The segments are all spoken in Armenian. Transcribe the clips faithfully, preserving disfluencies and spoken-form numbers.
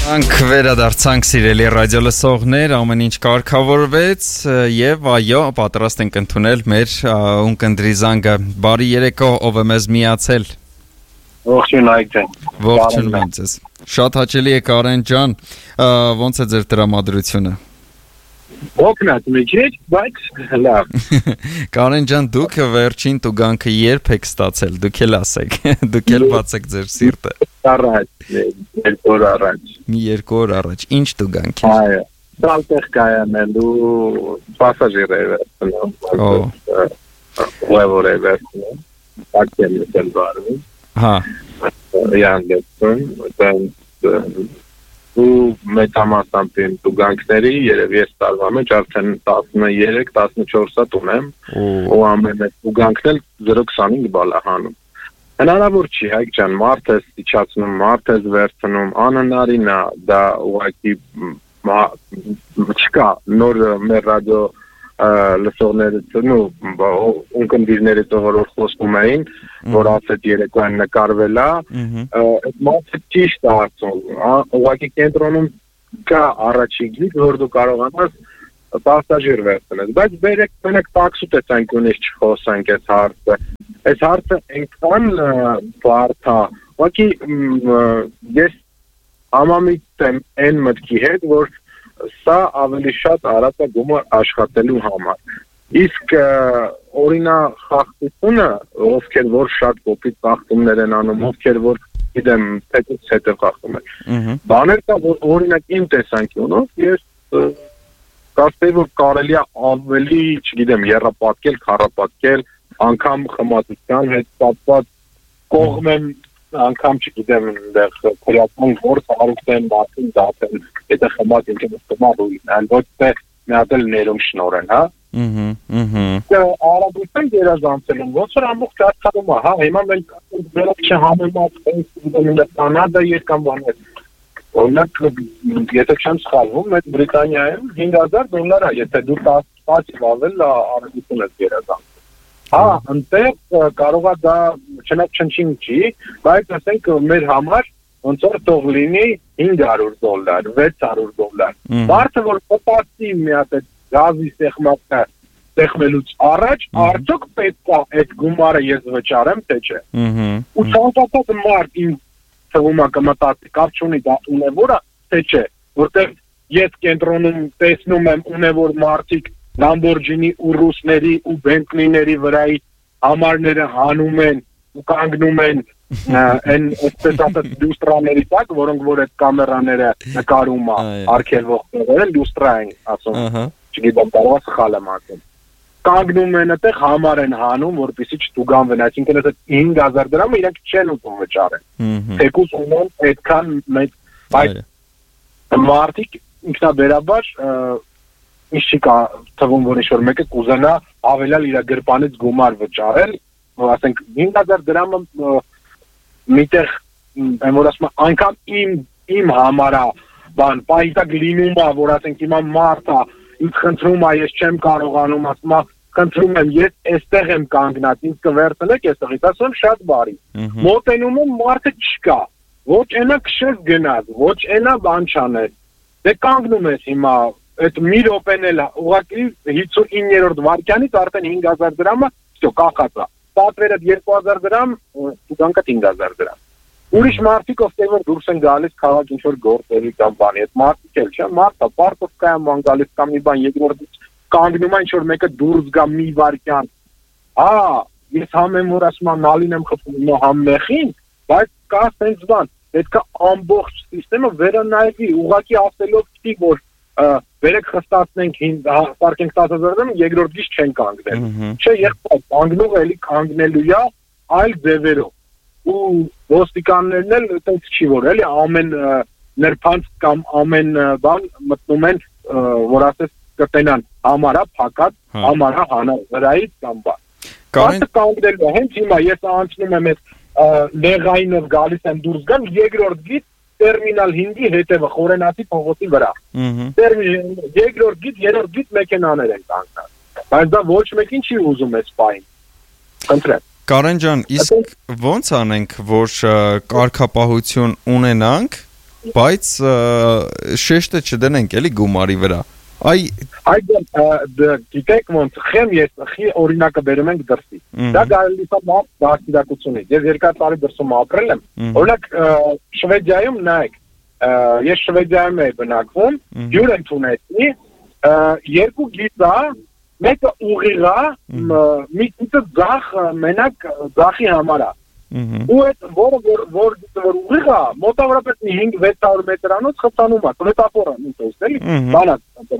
Անք վերադարձանք սիրելի ռադիո լսողներ, ամեն ինչ կարգավորվեց եւ այո, պատրաստ ենք ընդունել մեր ունկնդրի զանգը։ Բարի երեկո, ով է մեզ միացել։ Ողջույն Այգ ջան։ Ողջույն մեծս։ Շատ հաճելի է Կարեն ջան, ո՞նց է ձեր տրամադրությունը։ Օգնած մի քիչ, բայց լավ։ Կարեն ջան, դուք վերջին տուգանքը երբ եք ստացել, դուք էլ ասեք, դուք էլ բացեք ձեր սիրտը։ Առաջ, երկու օր առաջ։ Մի երկու օր առաջ, ինչ տուգանք է։ Այո, Սալտեղ կայանելու պասաժիր է վերցնում։ Օ։ Ուևոր է վերցնում։ Ակտել էլ բարում։ Հա։ Յանգեցում, դեն ու մեծամասնապին տուգանքների երևի ես տարվա մեջ արդեն տասներեք տասնչորս հատ ունեմ ու ամեն մեծ տուգանքն էլ զրո քսանհինգ բալ է հանում։ Հնարավոր չի, Հայկ ջան, մարդ ես իջացնում, մարդ ես վերցնում, անհնարին է, դա ուղղակի չկա նոր մեր ռադիո լսողներից ու ունկնդիրներից որ խոսում էին, որ ասეთ երեկոյան նկարվել է, այդ մարդը ճիշտ է ասում, ուղղակի կենտրոնում կա առաջին գիծ, որ դու կարողանաս պասաժիր վերցնես, բայց բերեք մենակ տաքսու տեսանկյունից չխոսանք այս հարցը, այս հարցը այնքան բարդ է, ուղղակի ես համամիտ եմ այն մտքի հետ, որ սա ավելի շատ արած է գումար աշխատելու համար։ Իսկ օրինախախտությունը, ովքեր որ շատ կոպիտ խախտումներ են անում, ովքեր որ գիտեմ, թեկուզ հետը խախտում են։ Բաներ կա, որ օրինակ իմ տեսանկյունով ես կարծեի, որ կարելի է ավելի, չգիտեմ, եռապատկել, քառապատկել, անգամ խմատության հետ կապված կողմ եմ անգամ չգիտեմ այնտեղ քրեական գործ արուստեն մարդուն դատել, եթե խմած ինքը մտքմարույն, այլ ոչ թե մի հատ էլ ներում շնորեն, հա։ Ահա, ահա։ Արաբության երազանցել են, ոնց որ ամբողջ աշխարհում է, հա, հիմա մենք վերջ չհամեմատենք Կանադա երկամ բաներ։ Օրինակ, եթե չեմ սխալվում, այդ Բրիտանիայում հինգ հազար դոլար է, եթե դու տասը վավել արաբություն ես երազանցել։ Հա, ընտեղ կարող է դա չնայած չնչին չի, բայց ասենք մեր համար ոնց որ թող լինի հինգ հարյուր դոլար, վեց հարյուր դոլար։ Մարդը որ կպասի մի հատ այդ գազի սեղմակը սեղմելուց առաջ, արդյոք պետք է այդ գումարը ես վճարեմ, թե չէ։ Ու ցանկացած մարդ իմ թվում է կմտածի, կապ չունի դա ունևոր է, թե չէ, որտեղ ես կենտրոնում տեսնում եմ ունևոր մարդիկ Lamborghini ու ռուսների ու Bentley-ների վրայի համարները հանում են ու կանգնում են այն այսպես ասած լյուստրաների տակ, որոնք որ այդ կամերաները նկարում է, արգելվողները լյուստրա են ասում, չգիտեմ, կարող է սխալ եմ ասում։ Կանգնում են այդտեղ համար են հանում, որպեսզի չտուգանվեն, այսինքն այդ հինգ հազար դրամը իրենք չեն ուզում վճարեն։ Թեկուզ ունեն այդքան մեծ, բայց մարդիկ ինքնաբերաբար ինչ չի կա թվում, որ ինչ-որ մեկը կուզենա ավելալ իր գրպանից գումար վճարել, ասենք հինգ հազար դրամը միտեղ, այն որ ասում անգամ իմ իմ համարա բան, պայտակ լինում է, որ ասենք հիմա մարդ է, ինձ խնդրում է, ես չեմ կարողանում, ասում է, խնդրում եմ, ես այստեղ եմ կանգնած, ինձ կվերցնեք այստեղից, ասում եմ շատ բարի։ Մոտենում եմ, մարդը չկա, ոչ այնա քշես գնաց, ոչ այնա բան չանել։ Դե կանգնում ես հիմա այդ մի րոպեն էլ ուղղակի հիսունիններորդ վայրկյանից արդեն հինգ հազար դրամը всё կախած է։ Պատվերը երկու հազար դրամ, տուգանքը հինգ հազար դրամ։ Ուրիշ մարդիկ ովքեր որ դուրս են գալիս քաղաք ինչ որ գործերի կամ բանի, այդ մարդիկ էլ չէ, մարդը պարտովկայա ման գալիս կամ մի բան երկրորդից կանգնում է ինչ որ մեկը դուրս գա մի վայրկյան։ Հա, ես համեմ որ ասում եմ նալին եմ խփում համմեխին, բայց կա sense բան, պետք է ամբողջ համակարգը վերանայվի, ուղղակի ասելով չի որ վերեք խստացնենք պարկենք տասը հազար դրամ, երկրորդ գիծ չեն կանգնել։ Չէ, եղբայր, կանգնողը էլի կանգնելու է այլ ձևերով։ Ու ոստիկաններն էլ այդպես չի որ, էլի ամեն նրբանց կամ ամեն բան մտնում են, որ ասես կտենան համարա փակած, համարա հանած վրայից կամ բան։ Կարեն կանգնելու հենց հիմա ես անցնում եմ այդ լեղայինով գալիս եմ դուրս գամ, երկրորդ գիծ Տերմինալ հինգի հետևը խորենացի փողոցի վրա։ Երկրորդ գիծ, երրորդ գիծ մեքենաներ են կանգնած։ Բայց դա ոչ մեկին չի ուզում այս պահին։ Խնդրեմ։ Կարեն ջան, իսկ ո՞նց անենք, որ կարգապահություն ունենանք, բայց շեշտը չդնենք էլի գումարի վրա։ Այ այդ գիտեք ոնց խեմ ես խի օրինակը բերում ենք դրսի։ Դա գալիս է մարդ դաստիարակությունից։ Ես երկար տարի դրսում ապրել եմ։ Օրինակ Շվեդիայում նայեք, ես Շվեդիայում եմ բնակվում, յուր ընդունեցի, երկու գիծա, մեկը ուղիղ է, մի գիծը ձախ, մենակ ձախի համար է։ Ու այդ որը որ որ որ ուղիղ է, մոտավորապես հինգ վեց հարյուր մետրանոց խցանում է, մետաֆորա նույնպես էլի, բանակ։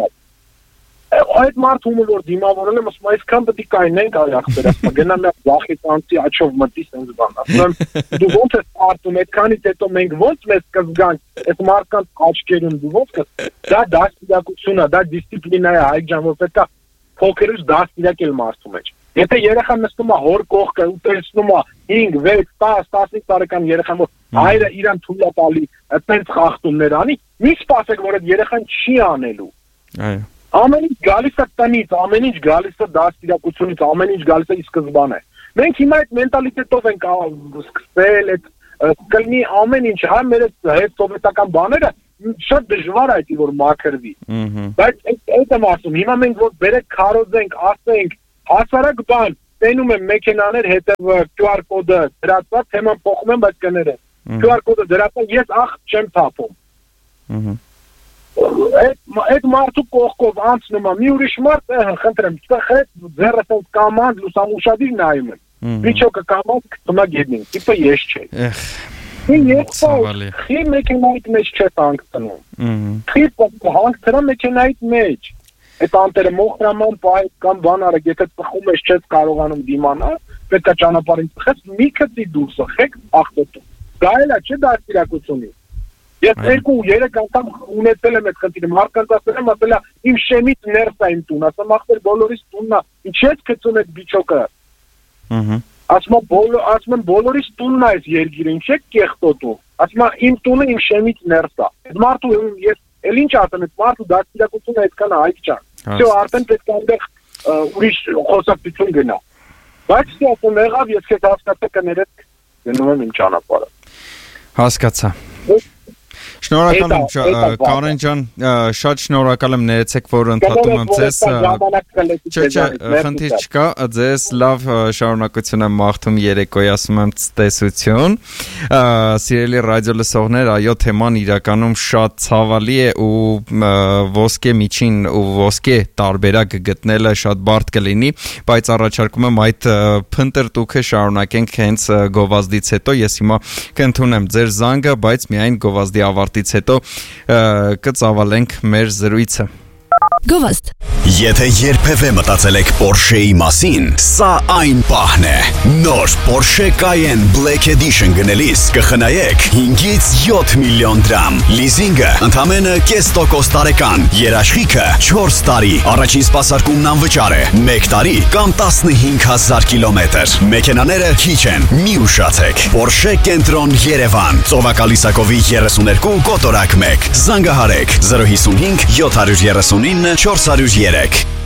Այդ մարդումը որ դիմավորել եմ, ասում այսքան պետք է կայնենք այ ախպեր, ասում գնա մի ձախի տանցի աչով մտի sense բան, ասում դու ոնց ես արտում, այդքանից հետո մենք ոնց մեզ կզգանք, այդ մարդկանց աչքերում դու ոնց կս, դա դաստիարակություն է, դա դիսցիպլինա է, այդ ժամ որ պետք է փոքրուց դաստիարակել մարդու մեջ։ Եթե երեխան նստում է հոր կողքը ու տեսնում է հինգ, վեց, տասը, տասնհինգ տարեկան երեխան, որ հայրը իրան թույլ է տալի, այդպես խախտումներ անի, մի սպասեք, որ այդ երեխան չի անելու։ Այո։ Ամեն ինչ գալիս է տնից, ամեն ինչ գալիս է դաստիարակությունից, ամեն ինչ գալիս է ի սկզբանե։ Մենք հիմա այդ մենտալիտետով ենք սկսել, այդ կլինի ամեն ինչ, հա մեր այդ սովետական բաները շատ դժվար է այդի որ մաքրվի։ Բայց այդ եմ ասում, հիմա մենք որ բերեք քարոզենք, ասենք հասարակ բան, տենում եմ մեքենաներ հետև Q R կոդը դրածա, թեման փոխում եմ, բայց կներեք։ Q R կոդը դրածա, ես ախ չեմ թափում։ Այդ մարդու կողքով անցնում է, մի ուրիշ մարդ, խնդրեմ, հետ ձեռս են կամանդ, լուսամուշադիր նայում եմ։ Վիճոկը կամանդ կտում է գետնին, տիպը ես չէ։ Մի երկու, խի մեքենայիդ մեջ չես հանգցնում։ Խի հանգցրա մեքենայիդ մեջ։ Այդ անտերը մոխրաման պայ կամ բան արեք, եթե ծխում ես չես կարողանում դիմանալ, պետք է ճանապարհին ծխես, մի քծի դուրս ախեք ախտոտում։ Դա էլ է չէ դաստիարակությունից։ Ես երկու երեք անգամ ունեցել եմ այդ խնդիրը, մարդկանց ասել եմ, ասել է իմ շեմից ներս է իմ տուն, ասում ախտեր բոլորիս տունն է, ինչ ես գցում այդ բիճոկը։ Ասում բոլոր ասում բոլորիս տունն է այս երգիրը, ինչ է կեղտոտում։ Ասում իմ տունը իմ շեմից ներս է։ Այդ մարդու ես էլ ինչ ասեմ, այդ մարդու դաստիարակությունը այդքան է այլ չան։ Всё, արդեն պետք է այնտեղ ուրիշ խոսակցություն գնա։ Բայց ես ասում եղավ, ես քեզ հասկացա կներեք գնում եմ իմ ճանապարհը։ Հասկացա։ Շնորհակալ եմ Կարեն ջան, շատ շնորհակալ եմ, ներեցեք որ ընդհատում եմ ձեզ։ Չէ, չէ, խնդիր չկա, ձեզ լավ շարունակություն եմ մաղթում երեկոյի, ասում եմ տեսություն։ Սիրելի ռադիո լսողներ, այո, թեման իրականում շատ ցավալի է ու ոսկե միջին ու ոսկե տարբերակ գտնելը շատ բարդ կլինի, բայց առաջարկում եմ այդ փնտրտուքը շարունակենք հենց գովազդից հետո։ Ես հիմա կընդունեմ ձեր զանգը, բայց միայն գովազդի ավարտից հետո կծավալենք մեր զրույցը։ Գովազդ։ Եթե երբևէ մտածել եք Porsche-ի մասին, սա այն պահն է։ Նոր Porsche Cayenne Black Edition գնելիս կխնայեք հինգից յոթ միլիոն դրամ։ Լիզինգը ընդամենը կես տոկոս տարեկան, երաշխիքը չորս տարի, առաջին սպասարկումն անվճար է, մեկ տարի կամ տասնհինգ հազար կիլոմետր։ Մեքենաները քիչ են, մի ուշացեք։ Porsche Կենտրոն Երևան, Ծովակալիսակովի երեսուներկու կոտորակ մեկ։ Զանգահարեք զրո հիսունհինգ յոթ երեսունինը չորս հարյուր երեք։